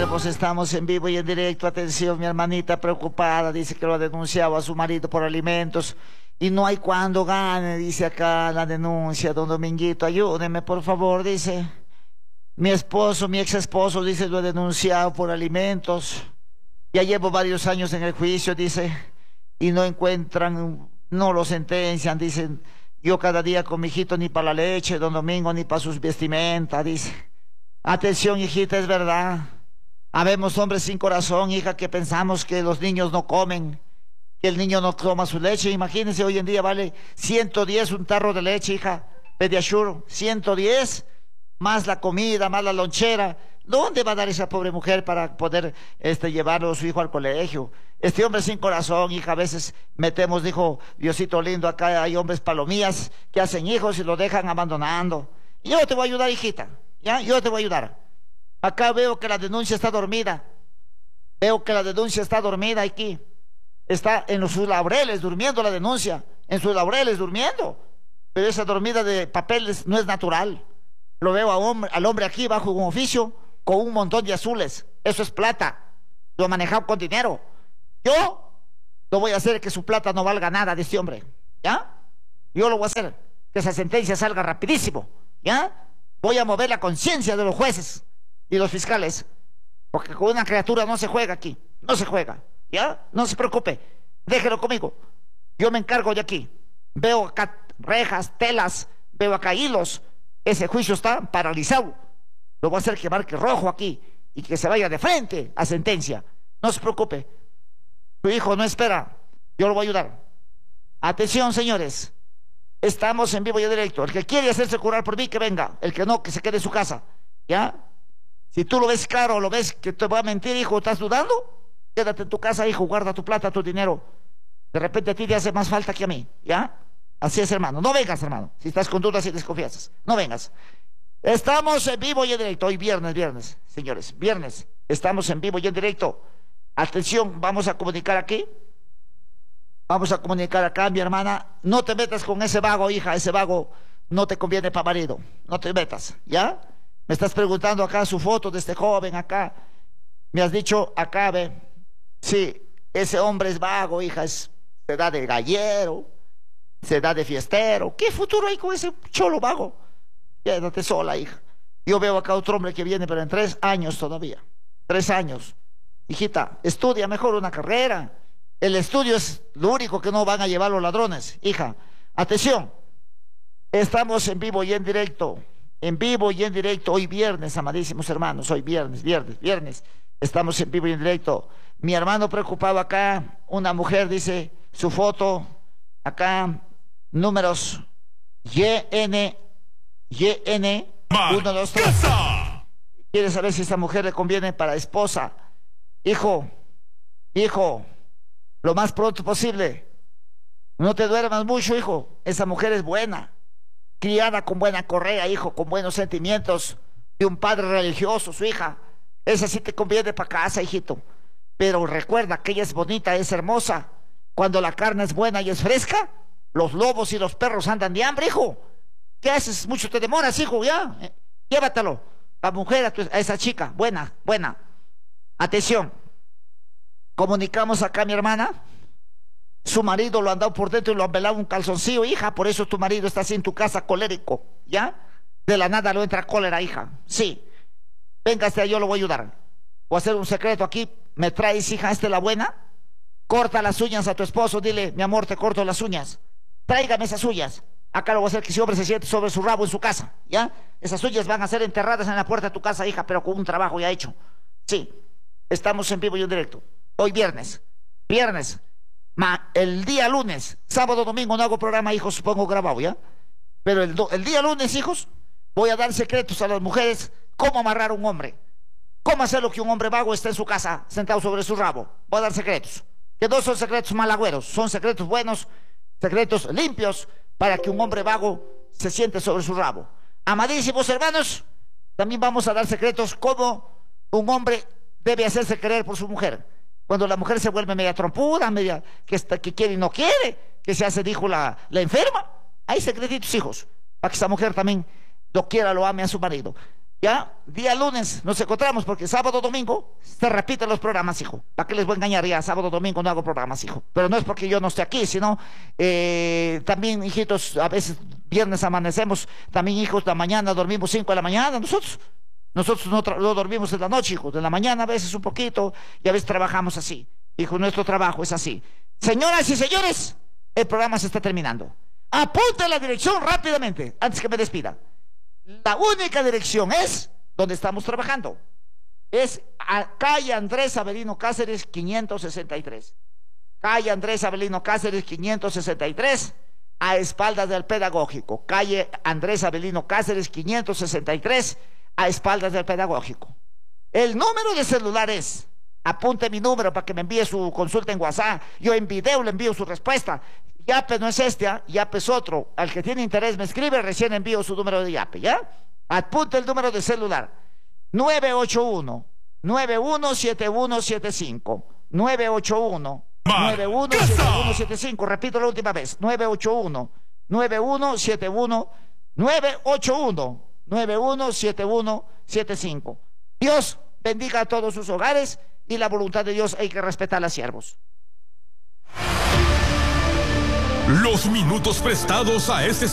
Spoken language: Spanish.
ver, pues estamos en vivo y en directo. Atención, mi hermanita preocupada, dice que lo ha denunciado a su marido por alimentos y no hay cuando gane, dice acá la denuncia. Don Dominguito, ayúdeme, por favor, dice. Mi esposo, mi ex esposo, dice, lo he denunciado por alimentos. Ya llevo varios años en el juicio, dice, y no encuentran, no lo sentencian, dicen. Yo cada día con mi hijito ni para la leche, don Domingo, ni para sus vestimentas, dice. Atención, hijita, es verdad. Habemos hombres sin corazón, hija, que pensamos que los niños no comen, que el niño no toma su leche. Imagínense, hoy en día vale 110 un tarro de leche, hija, Pediasure, 110, más la comida, más la lonchera. ¿Dónde va a dar esa pobre mujer para poder llevarlo a su hijo al colegio? Este hombre sin corazón, hija, a veces metemos, dijo Diosito lindo, acá hay hombres palomías que hacen hijos y lo dejan abandonando. Yo te voy a ayudar, hijita, ¿ya? Yo te voy a ayudar. Acá veo que la denuncia está dormida. Veo que la denuncia está dormida aquí. Está en sus laureles durmiendo la denuncia, en sus laureles durmiendo. Pero esa dormida de papeles no es natural. Lo veo al hombre aquí bajo un oficio con un montón de azules. Eso es plata. Lo ha manejado con dinero. Yo lo voy a hacer que su plata no valga nada de este hombre. ¿Ya? Yo lo voy a hacer que esa sentencia salga rapidísimo. ¿Ya? Voy a mover la conciencia de los jueces y los fiscales. Porque con una criatura no se juega aquí. No se juega. ¿Ya? No se preocupe. Déjelo conmigo. Yo me encargo de aquí. Veo acá rejas, telas. Veo acá hilos. Ese juicio está paralizado. Lo voy a hacer que marque rojo aquí y que se vaya de frente a sentencia. No se preocupe. Su hijo no espera. Yo lo voy a ayudar. Atención, señores. Estamos en vivo y en directo. El que quiere hacerse curar por mí, que venga. El que no, que se quede en su casa. ¿Ya? Si tú lo ves claro, lo ves que te voy a mentir, hijo, ¿estás dudando? Quédate en tu casa, hijo, guarda tu plata, tu dinero. De repente a ti te hace más falta que a mí. ¿Ya? Así es, hermano. No vengas, hermano. Si estás con dudas y desconfianzas. No vengas. Estamos en vivo y en directo. Hoy viernes, señores. Viernes. Estamos en vivo y en directo. Atención, vamos a comunicar aquí. Vamos a comunicar acá, mi hermana. No te metas con ese vago, hija. Ese vago no te conviene para marido. No te metas, ¿ya? Me estás preguntando acá su foto de este joven acá. Me has dicho acá, ve. Sí, ese hombre es vago, hija. Se da de gallero. Se da de fiestero. ¿Qué futuro hay con ese cholo vago? Quédate sola, hija. Yo veo acá otro hombre que viene, pero en 3 años todavía. 3 años. Hijita, estudia mejor una carrera. El estudio es lo único que no van a llevar los ladrones. Hija, atención. Estamos en vivo y en directo. En vivo y en directo. Hoy viernes, amadísimos hermanos. Hoy viernes. Estamos en vivo y en directo. Mi hermano preocupado acá. Una mujer dice su foto. Acá, números YN 1, 2, 3. Quiere saber si esta mujer le conviene para esposa. Hijo, lo más pronto posible. No te duermas mucho, hijo. Esa mujer es buena, criada con buena correa, hijo, con buenos sentimientos, de un padre religioso, su hija. Esa sí te conviene para casa, hijito. Pero recuerda que ella es bonita, es hermosa. Cuando la carne es buena y es fresca, los lobos y los perros andan de hambre, hijo. ¿Qué haces? Mucho te demoras, hijo, ya. Llévatelo. La mujer a esa chica, buena. Atención. Comunicamos acá a mi hermana. Su marido lo han dado por dentro y lo han velado un calzoncillo, hija. Por eso tu marido está así en tu casa, colérico, ¿ya? De la nada lo entra cólera, hija. Sí. Véngase, yo lo voy a ayudar. Voy a hacer un secreto aquí. ¿Me traes, hija, la buena? Corta las uñas a tu esposo, dile, mi amor, te corto las uñas. Tráigame esas uñas. Acá lo voy a hacer que ese hombre se siente sobre su rabo en su casa, ¿ya? Esas uñas van a ser enterradas en la puerta de tu casa, hija, pero con un trabajo ya hecho. Sí, estamos en vivo y en directo. Hoy viernes. El día lunes, sábado, domingo no hago programa, hijos, supongo grabado, ¿ya? Pero el día lunes, hijos, voy a dar secretos a las mujeres, cómo amarrar a un hombre. Cómo hacerlo que un hombre vago esté en su casa, sentado sobre su rabo. Voy a dar secretos. Que no son secretos malagüeros, son secretos buenos, secretos limpios, para que un hombre vago se siente sobre su rabo. Amadísimos hermanos, también vamos a dar secretos cómo un hombre debe hacerse querer por su mujer. Cuando la mujer se vuelve media trompuda, media que quiere y no quiere, que se hace, dijo la enferma. Hay secretitos, hijos, para que esa mujer también lo quiera, lo ame a su marido. Ya, día lunes nos encontramos porque sábado, domingo se repiten los programas, hijo. ¿Para qué les voy a engañar? Ya sábado, domingo no hago programas, hijo. Pero no es porque yo no esté aquí, sino también, hijitos, a veces viernes amanecemos, también, hijos, la mañana dormimos 5 de la mañana, nosotros no dormimos en la noche, hijos, de la mañana a veces un poquito y a veces trabajamos así. Hijo, nuestro trabajo es así. Señoras y señores, el programa se está terminando. Apunte la dirección rápidamente, antes que me despida. La única dirección es donde estamos trabajando. Es a calle Andrés Avelino Cáceres 563. Calle Andrés Avelino Cáceres 563, a espaldas del Pedagógico. Calle Andrés Avelino Cáceres 563, a espaldas del Pedagógico. El número de celular es, apunte mi número para que me envíe su consulta en WhatsApp. Yo en video le envío su respuesta. Yape no es este, Yape es otro. Al que tiene interés me escribe, recién envío su número de Yape, ¿ya? Apunte el número de celular. 981-917175. 981-917175. Repito la última vez. 981-917175. Dios bendiga a todos sus hogares y la voluntad de Dios hay que respetarla, siervos. Los minutos prestados a este